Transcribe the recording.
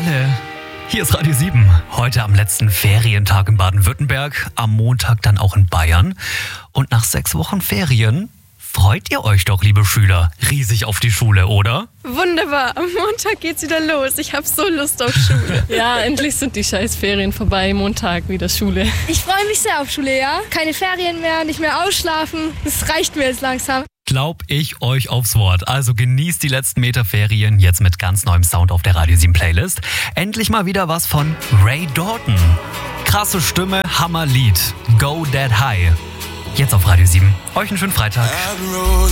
alle. Hier ist Radio 7. Heute am letzten Ferientag in Baden-Württemberg, am Montag dann auch in Bayern. Und nach 6 Wochen Ferien freut ihr euch doch, liebe Schüler, riesig auf die Schule, oder? Wunderbar, am Montag geht's wieder los. Ich habe so Lust auf Schule. Ja, endlich sind die Scheißferien vorbei, Montag wieder Schule. Ich freue mich sehr auf Schule, ja. Keine Ferien mehr, nicht mehr ausschlafen. Das reicht mir jetzt langsam. Glaub ich euch aufs Wort. Also genießt die letzten Meter Ferien jetzt mit ganz neuem Sound auf der Radio 7 Playlist. Endlich mal wieder was von Ray Dalton. Krasse Stimme, Hammerlied. Go That High. Jetzt auf Radio 7. Euch einen schönen Freitag.